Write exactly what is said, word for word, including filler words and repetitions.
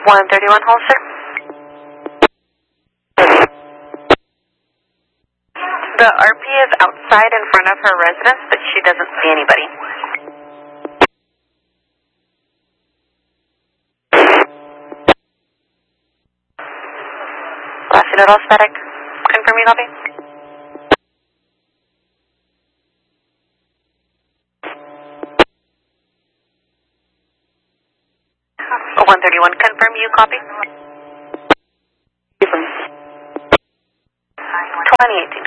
one thirty-one Holster. The R P is outside in front of her residence, but she doesn't see anybody. Last little static. Confirm you, copy. one thirty-one, confirm you, copy. twenty eighteen.